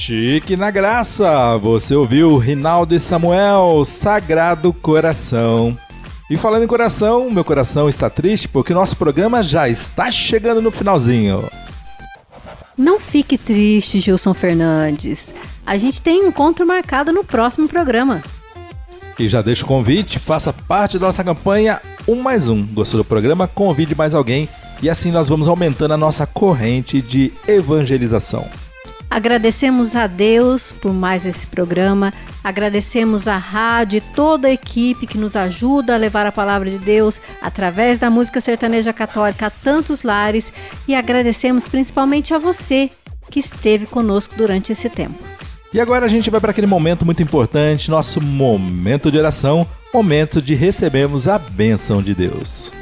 Chique na Graça, você ouviu Rinaldo e Samuel, Sagrado Coração. E falando em coração, meu coração está triste porque nosso programa já está chegando no finalzinho. Não fique triste, Gilson Fernandes. A gente tem um encontro marcado no próximo programa. E já deixo o convite, faça parte da nossa campanha 1 mais 1. Gostou do programa? Convide mais alguém e assim nós vamos aumentando a nossa corrente de evangelização. Agradecemos a Deus por mais esse programa, agradecemos a rádio e toda a equipe que nos ajuda a levar a palavra de Deus através da música sertaneja católica a tantos lares e agradecemos principalmente a você que esteve conosco durante esse tempo. E agora a gente vai para aquele momento muito importante, nosso momento de oração, momento de recebermos a bênção de Deus.